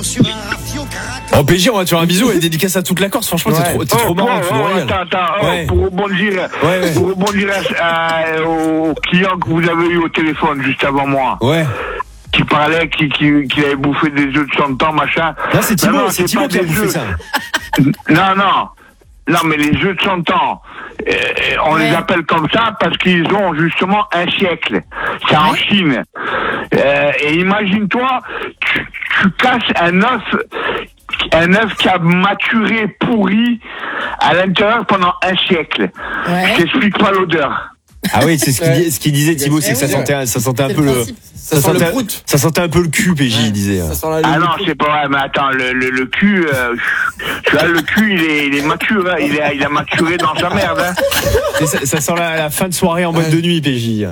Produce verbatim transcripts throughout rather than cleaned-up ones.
Oh P J, on va te faire un bisou et dédicace à toute la Corse. Franchement, ouais. t'es trop, t'es trop oh, marrant, oh, tu nous oh, régales. Attends, attends, ouais. oh, pour rebondir, ouais, ouais. pour rebondir à, au client que vous avez eu au téléphone juste avant moi. Ouais. Qui parlait, qui, qui, qui avait bouffé des œufs de cent ans, machin. Non, c'est Thibaut, non, non, c'est Thibaut qui a bouffé ça. Non, non. Non, mais les œufs de cent ans, euh, on ouais. les appelle comme ça parce qu'ils ont justement un siècle. C'est ouais. en Chine. Euh, et imagine-toi, tu, tu casses un œuf, un œuf qui a maturé, pourri, à l'intérieur pendant un siècle. Ouais. Je t'explique pas l'odeur. Ah oui, c'est ce qu'il ouais. ce qu'il disait Thibaut, c'est que ça sentait, ça sentait un peu le, ça, ça, sentait, le ça sentait un peu le cul, P J, ouais. il disait. Ça sent la ah non, c'est pas vrai, mais attends, le, le, le cul, euh, tu vois, le cul, il est, il est mature, hein, il, a, il a maturé dans sa merde. Hein. Et ça, ça sent la, la fin de soirée en boîte ouais. de nuit, P J.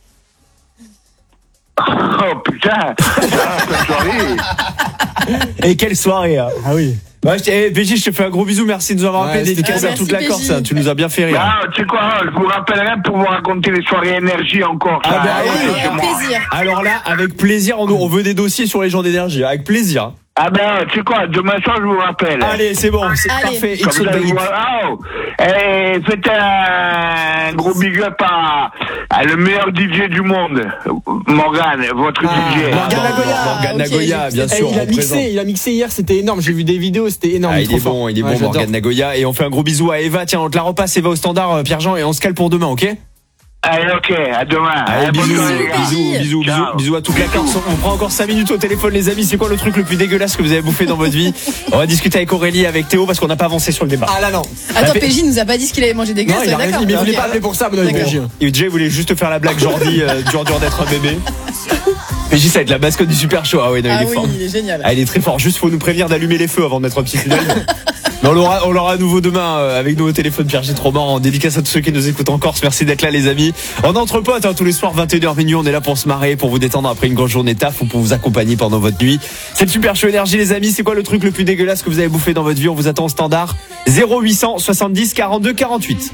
Oh putain, fin de soirée. Et quelle soirée, hein. Ah oui. Ouais, hey, P J, je te fais un gros bisou, merci de nous avoir appelé, ouais, dédicace à toute la Corse, hein. Tu nous as bien fait rire. Ah, tu sais quoi, je vous rappellerai pour vous raconter les soirées énergie encore. Ah, bah, oui, avec plaisir. Alors là, avec plaisir, on, on veut des dossiers sur les gens d'énergie, avec plaisir. Ah ben, tu sais quoi, demain soir, je vous rappelle. Allez, c'est bon, c'est Allez. parfait. Comme ça, vous... oh. Et faites un gros big up à, à le meilleur D J du monde, Morgan, votre ah, D J. Morgan Nagoya, Morgan Nagoya, bien sûr. Il a mixé, il a mixé hier, c'était énorme. J'ai vu des vidéos, c'était énorme. Ah, il, il est bon, fort. il est ouais, bon, j'adore. Morgan Nagoya. Et on fait un gros bisou à Eva. Tiens, on te la repasse, Eva au standard, Pierre-Jean, et on se cale pour demain, ok? Allez, ok, à demain. Allez, bisous, bisous, bisous, bisous, bisous à toute la Corse. On prend encore cinq minutes au téléphone, les amis. C'est quoi le truc le plus dégueulasse que vous avez bouffé dans votre vie? On va discuter avec Aurélie, avec Théo, parce qu'on n'a pas avancé sur le débat. Ah là, non. Attends, P J nous a pas dit ce qu'il avait mangé dégueulasse. Non, il a rien dit, mais il voulait pas appeler pour ça, mon P J. Et Jay voulait juste faire la blague Jordi, euh, dur, dur d'être un bébé. P J, ça va être la mascotte du Super Show. Ah ouais, non, ah il est oui, fort. il est génial. Ah, il est très fort. Juste, faut nous prévenir d'allumer les feux avant de mettre un petit tunnel. Mais on l'aura, on l'aura à nouveau demain euh, avec nous au téléphone. Pierre, j'ai trop marrant. En dédicace à tous ceux qui nous écoutent en Corse. Merci d'être là, les amis. On est entre potes, hein, tous les soirs, vingt et une heures minuit. On est là pour se marrer, pour vous détendre après une grosse journée taf ou pour vous accompagner pendant votre nuit. C'est le Super Show Énergie, les amis. C'est quoi le truc le plus dégueulasse que vous avez bouffé dans votre vie? On vous attend au standard. zéro huit cent soixante-dix quarante-deux quarante-huit.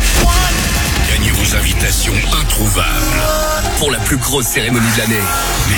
Gagnez vos invitations introuvables pour la plus grosse cérémonie de l'année. Les